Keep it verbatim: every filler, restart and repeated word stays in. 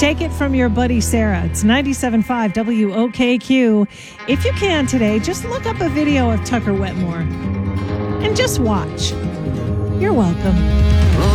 Take it from your buddy Sarah. It's ninety-seven point five W O K Q. If you can today, just look up a video of Tucker Wetmore and just watch. You're welcome.